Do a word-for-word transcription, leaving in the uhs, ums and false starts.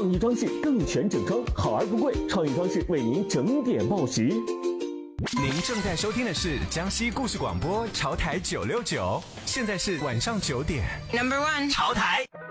创意装饰更全整装，好而不贵。创意装饰为您整点报时。 您正在收听的是江西故事广播潮台九六九，现在是晚上九点。 Number one， 潮台。